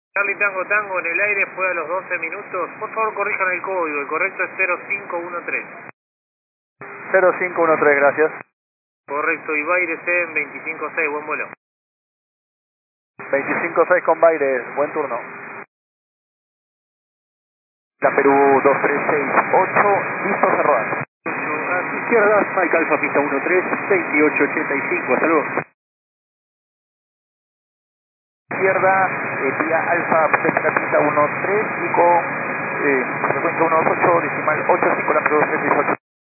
Charlie Tango Tango en el aire después de los 12 minutos. Por favor corrijan el código, el correcto es 0513. 0513, gracias. Correcto, y Baires en 256, buen vuelo. 25-6 con Baires, buen turno. La Perú 2368, listo, cerrado. A su izquierda, Mike Alfa pista 13, 2885, hasta luego. Izquierda, vía Alfa, pista 13 y con frecuencia 128, decimal 85, la Perú 368.